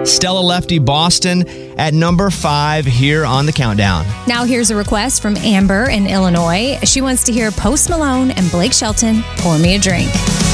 Stella Lefty Boston at number 5 here on the countdown. Now here's a request from Amber in Illinois. She wants to hear Post Malone and Blake Shelton, Pour Me a Drink.